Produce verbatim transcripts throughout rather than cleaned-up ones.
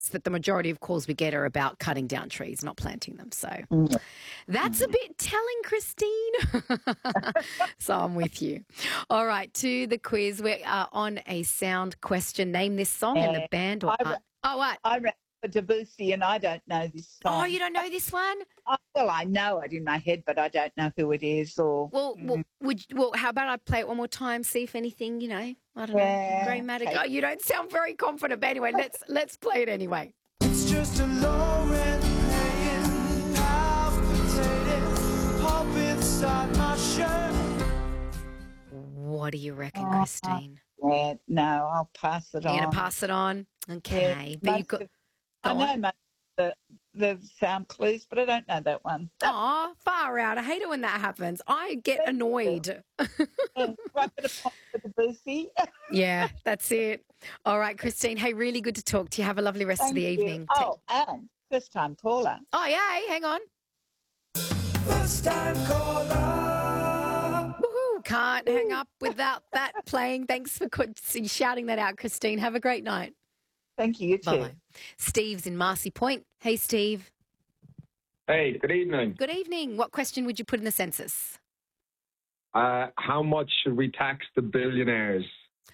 that the majority of calls we get are about cutting down trees, not planting them. So Mm. that's a bit telling, Christine. So I'm with you. All right, to the quiz. We are on a sound question. Name this song and the Yeah. band or I, art. Oh, what? I ran for Debussy and I don't know this song. Oh, you don't know this one? Oh, well, I know it in my head, but I don't know who it is. Or Well, well, would well, how about I play it one more time, see if anything, you know, I don't Yeah, know, Grey Matter. okay. Oh, you don't sound very confident, but anyway, let's let's play it anyway. It's just a low rent paying, half potato, pop inside my shirt. What do you reckon, Oh, Christine? yeah, no, I'll pass it You're on. going to pass it on? Okay. Yeah, but you most got. of- I Go know on. most of the, the sound clues, but I don't know that one. Aw, far out. I hate it when that happens. I get annoyed. Yeah, right bit of pop for Debussy. Yeah, that's it. All right, Christine. Hey, really good to talk to you. Have a lovely rest of Thank the you. evening. Take- Oh, and first time caller. Oh, yeah. Hang on. First time caller. Woohoo. Can't hang up without that playing. Thanks for co- shouting that out, Christine. Have a great night. Thank you, you too. Bye-bye. Steve's in Marcy Point. Hey, Steve. Hey, good evening. Good evening. What question would you put in the census? Uh, how much should we tax the billionaires?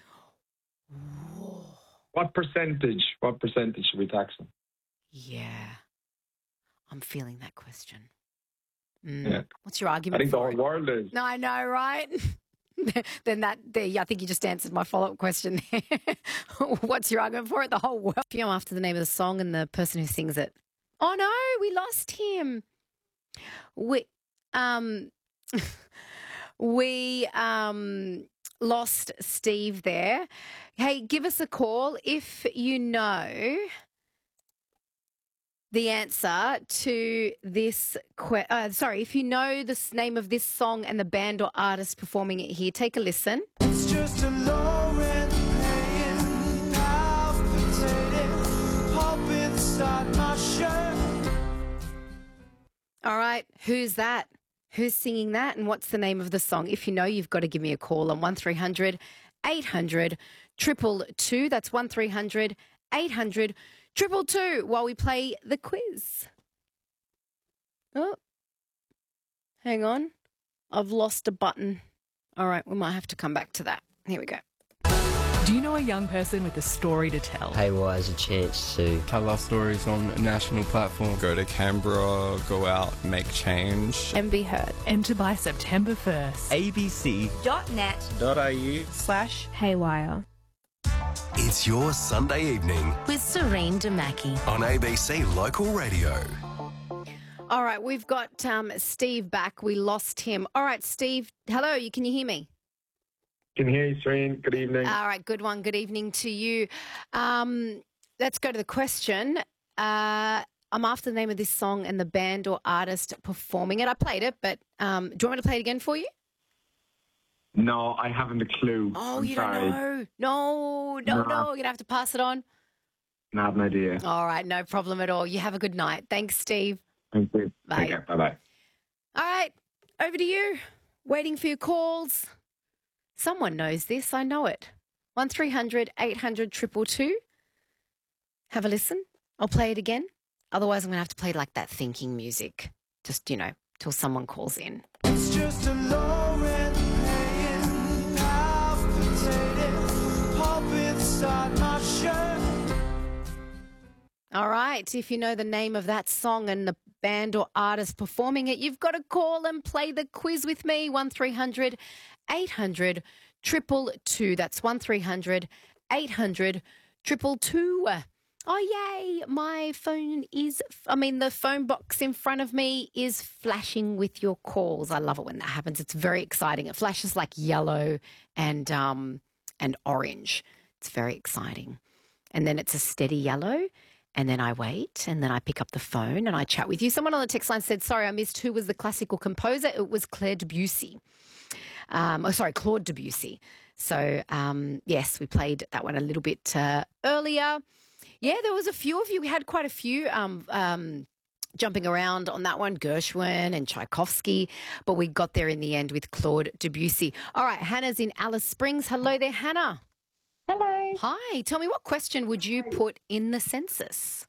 What percentage? What percentage should we tax them? Yeah. I'm feeling that question. Mm. Yeah. What's your I argument think the for whole it? world is. No, I know, right? Then that, there, yeah, I think you just answered my follow-up question there. What's your argument for it? The whole world. I'm after the name of the song and the person who sings it. Oh, no, we lost him. We, um, we, um, lost Steve there. Hey, give us a call if you know the answer to this que- uh, sorry, if you know the s- name of this song and the band or artist performing it here, take a listen. It's just a low rent paying, half potato, pop inside my shirt. All right, who's that? Who's singing that and what's the name of the song? If you know, you've got to give me a call on one three hundred eight hundred two two two. That's one three hundred eight hundred two two two while we play the quiz. Oh, hang on. I've lost a button. All right, we might have to come back to that. Here we go. Do you know a young person with a story to tell? Haywire has a chance to tell our stories on a national platform. Go to Canberra, go out, make change. And be heard. Enter by September first. abc.net.au Slash Haywire. It's your Sunday evening With Serene Damaki. on A B C Local Radio. All right, we've got um, Steve back. We lost him. All right, Steve. Hello, you can you hear me? Can hear you, Serene. Good evening. All right, good one. Good evening to you. Um, let's go to the question. Uh, I'm after the name of this song and the band or artist performing it. I played it, but um, do you want me to play it again for you? No, I haven't a clue. Oh, I'm you sorry. don't know? No, no, No. no. You're going to have to pass it on. I have an idea. All right, no problem at all. You have a good night. Thanks, Steve. Thank you. Bye. Take care. Bye-bye. All right, over to you. Waiting for your calls. Someone knows this. I know it. one three hundred eight hundred two two two. Have a listen. I'll play it again. Otherwise, I'm going to have to play like that thinking music. Just, you know, till someone calls in. It's just a low rent paying, half potato, pop inside my shirt. All right. If you know the name of that song and the band or artist performing it, you've got to call and play the quiz with me. one three hundred eight hundred two two two. That's one three hundred eight hundred two two two. Oh, yay. My phone is, I mean, the phone box in front of me is flashing with your calls. I love it when that happens. It's very exciting. It flashes like yellow and um and orange. It's very exciting. And then it's a steady yellow. And then I wait and then I pick up the phone and I chat with you. Someone on the text line said, sorry, I missed who was the classical composer. It was Claire Debussy. Um, oh, sorry, Claude Debussy. So, um, yes, we played that one a little bit uh, earlier. Yeah, there was a few of you. We had quite a few um, um, jumping around on that one, Gershwin and Tchaikovsky, but we got there in the end with Claude Debussy. All right, Hannah's in Alice Springs. Hello there, Hannah. Hello. Hi. Tell me, what question would you put in the census?